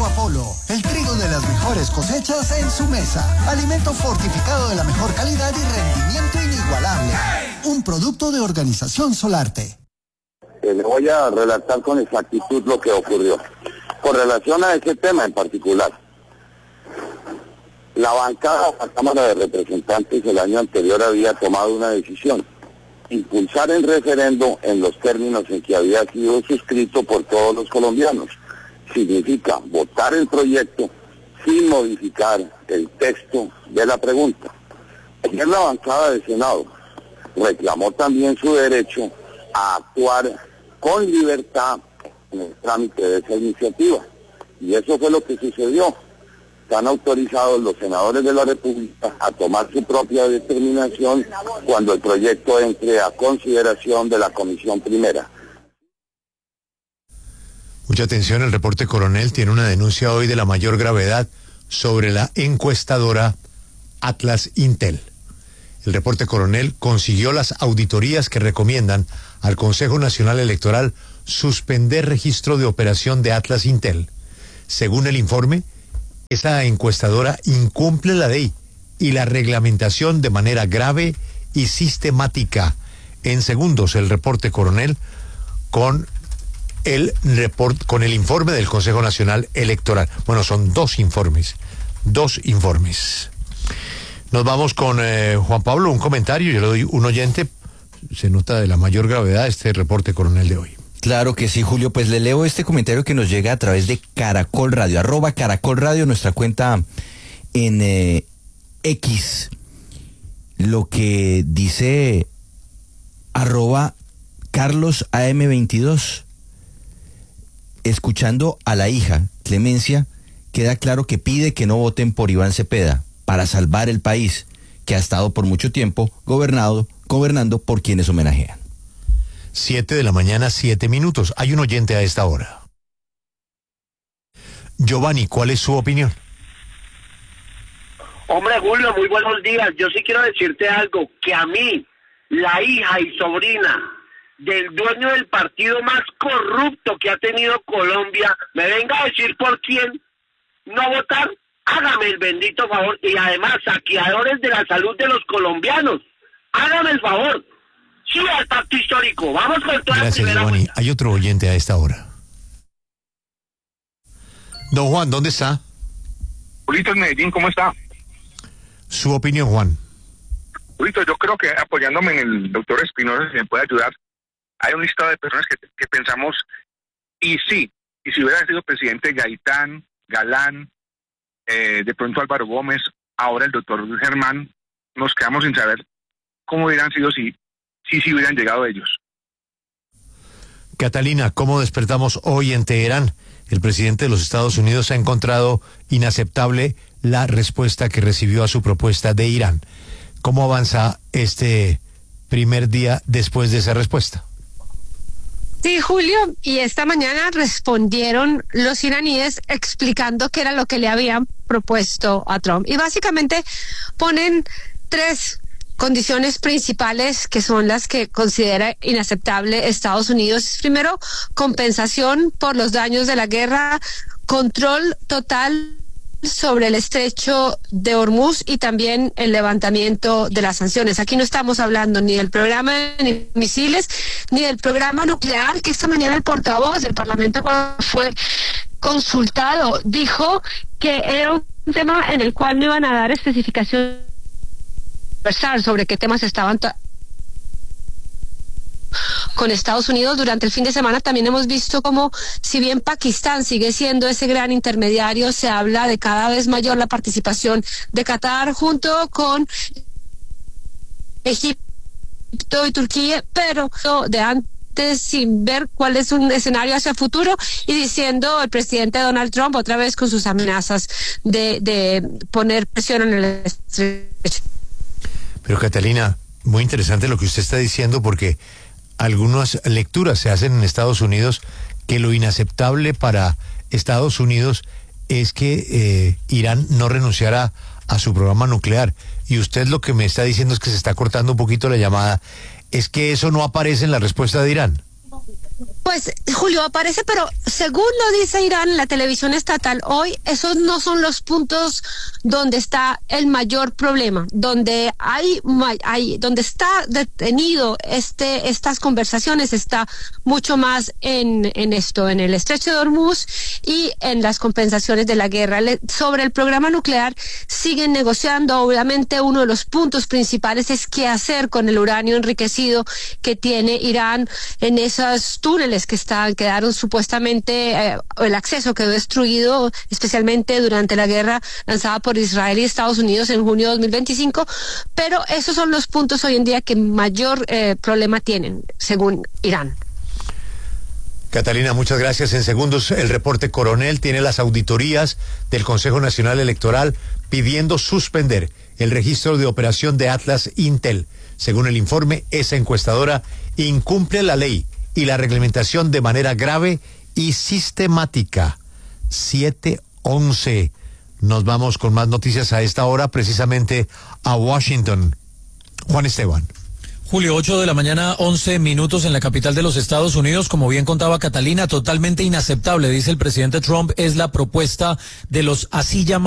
Apolo, el trigo de las mejores cosechas en su mesa. Alimento fortificado de la mejor calidad y rendimiento inigualable. Un producto de Organización Solarte. Le voy a relatar con exactitud lo que ocurrió. Con relación a ese tema en particular, la bancada de la Cámara de Representantes el año anterior había tomado una decisión: impulsar el referendo en los términos en que había sido suscrito por todos los colombianos. Significa votar el proyecto sin modificar el texto de la pregunta. Ayer la bancada del Senado reclamó también su derecho a actuar con libertad en el trámite de esa iniciativa. Y eso fue lo que sucedió. Están autorizados los senadores de la República a tomar su propia determinación cuando el proyecto entre a consideración de la Comisión Primera. Mucha atención, el reporte Coronel tiene una denuncia hoy de la mayor gravedad sobre la encuestadora Atlas Intel. El reporte Coronel consiguió las auditorías que recomiendan al Consejo Nacional Electoral suspender registro de operación de Atlas Intel. Según el informe, esa encuestadora incumple la ley y la reglamentación de manera grave y sistemática. En segundos, el reporte Coronel con el informe del Consejo Nacional Electoral. Bueno, son dos informes. Nos vamos con Juan Pablo, un comentario, yo le doy un oyente. Se nota de la mayor gravedad este reporte Coronel de hoy. Claro que sí, Julio, pues le leo este comentario que nos llega a través de Caracol Radio, @Caracol Radio, nuestra cuenta en X. Lo que dice @Carlos AM22. Escuchando a la hija, Clemencia, queda claro que pide que no voten por Iván Cepeda para salvar el país, que ha estado por mucho tiempo gobernando por quienes homenajean. 7:07 a.m. Hay un oyente a esta hora. Giovanni, ¿cuál es su opinión? Hombre, Julio, muy buenos días. Yo sí quiero decirte algo, que a mí, la hija y sobrina del dueño del partido más corrupto que ha tenido Colombia, me venga a decir por quién no votar, hágame el bendito favor, y además saqueadores de la salud de los colombianos, hágame el favor. Sí, al pacto histórico. Vamos con toda la primera. Gracias, Giovanni. Hay otro oyente a esta hora. Don Juan, ¿dónde está? Julito, en Medellín, ¿cómo está? Su opinión, Juan. Julito, yo creo que apoyándome en el doctor Espinosa, si me puede ayudar, hay un listado de personas que pensamos, y si hubiera sido presidente Gaitán, Galán, de pronto Álvaro Gómez, ahora el doctor Germán, nos quedamos sin saber cómo hubieran sido si hubieran llegado ellos. Catalina, ¿cómo despertamos hoy en Teherán? El presidente de los Estados Unidos ha encontrado inaceptable la respuesta que recibió a su propuesta de Irán. ¿Cómo avanza este primer día después de esa respuesta? Sí, Julio, y esta mañana respondieron los iraníes explicando qué era lo que le habían propuesto a Trump. Y básicamente ponen tres condiciones principales que son las que considera inaceptable Estados Unidos. Primero, compensación por los daños de la guerra, control total sobre el estrecho de Hormuz y también el levantamiento de las sanciones. Aquí no estamos hablando ni del programa de misiles ni del programa nuclear, que esta mañana el portavoz del Parlamento, cuando fue consultado, dijo que era un tema en el cual no iban a dar especificación sobre qué temas estaban con Estados Unidos. Durante el fin de semana también hemos visto como, si bien Pakistán sigue siendo ese gran intermediario, se habla de cada vez mayor la participación de Qatar junto con Egipto y Turquía, pero de antes, sin ver cuál es un escenario hacia futuro, y diciendo el presidente Donald Trump otra vez con sus amenazas de poner presión en el estrecho. Pero Catalina, muy interesante lo que usted está diciendo, porque algunas lecturas se hacen en Estados Unidos que lo inaceptable para Estados Unidos es que Irán no renunciara a su programa nuclear. Y usted lo que me está diciendo es que se está cortando un poquito la llamada. ¿Es que eso no aparece en la respuesta de Irán? Pues, Julio, aparece, pero según lo dice Irán en la televisión estatal hoy, esos no son los puntos donde está el mayor problema, donde donde está detenido estas conversaciones está mucho más en esto, en el estrecho de Hormuz y en las compensaciones de la guerra. Sobre el programa nuclear siguen negociando. Obviamente uno de los puntos principales es qué hacer con el uranio enriquecido que tiene Irán en esos túneles que quedaron supuestamente, el acceso quedó destruido, especialmente durante la guerra lanzada por Israel y Estados Unidos en junio de 2025, pero esos son los puntos hoy en día que mayor problema tienen, según Irán. Catalina, muchas gracias. En segundos, el reporte Coronel tiene las auditorías del Consejo Nacional Electoral pidiendo suspender el registro de operación de Atlas Intel. Según el informe, esa encuestadora incumple la ley y la reglamentación de manera grave y sistemática. 7:11. Nos vamos con más noticias a esta hora, precisamente a Washington. Juan Esteban. Julio, 8 de la mañana, 11 minutos en la capital de los Estados Unidos. Como bien contaba Catalina, totalmente inaceptable, dice el presidente Trump, es la propuesta de los así llamados